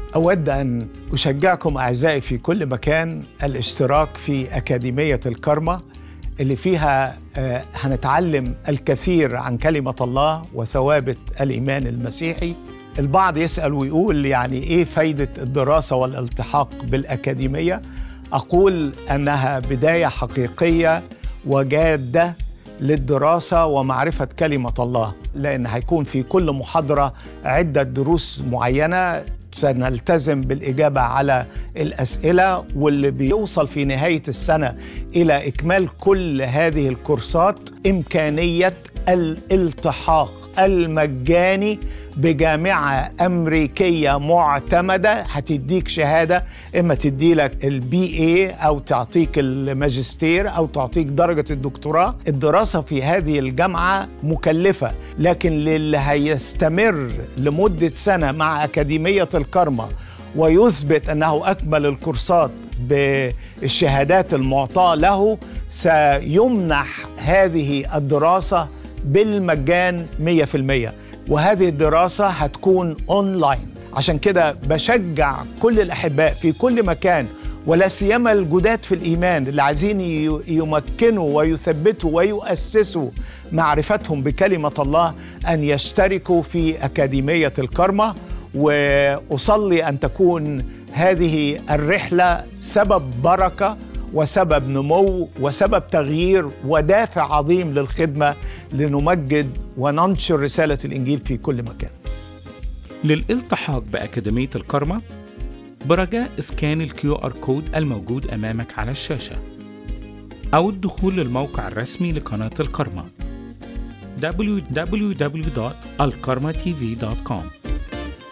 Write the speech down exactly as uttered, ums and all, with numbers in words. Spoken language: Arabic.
أود أن أشجعكم أعزائي في كل مكان الاشتراك في أكاديمية الكارما اللي فيها هنتعلم الكثير عن كلمة الله وثوابت الإيمان المسيحي. البعض يسأل ويقول يعني إيه فايدة الدراسة والالتحاق بالأكاديمية؟ أقول أنها بداية حقيقية وجادة للدراسة ومعرفة كلمة الله، لأن هيكون في كل محاضرة عدة دروس معينة سنلتزم بالإجابة على الأسئلة، واللي بيوصل في نهاية السنة إلى إكمال كل هذه الكورسات إمكانية الالتحاق المجاني بجامعة أمريكية معتمدة هتديك شهادة، إما تدي لك البي اي أو تعطيك الماجستير أو تعطيك درجة الدكتوراه. الدراسة في هذه الجامعة مكلفة، لكن للي هيستمر لمدة سنة مع أكاديمية الكارما ويثبت أنه أكمل الكورسات بالشهادات المعطاة له سيمنح هذه الدراسة بالمجان مية في المية، وهذه الدراسة هتكون أونلاين. عشان كده بشجع كل الأحباء في كل مكان، ولا سيما الجداد في الإيمان اللي عايزين يمكنوا ويثبتوا ويؤسسوا معرفتهم بكلمة الله، أن يشتركوا في أكاديمية الكارما. وأصلي أن تكون هذه الرحلة سبب بركة وسبب نمو وسبب تغيير ودافع عظيم للخدمة لنمجد وننشر رسالة الإنجيل في كل مكان. للالتحاق بأكاديمية الكارما برجاء اسكان الكيو آر كود الموجود أمامك على الشاشة، أو الدخول للموقع الرسمي لقناة الكارما دبليو دبليو دبليو دوت الكارما تي في دوت كوم.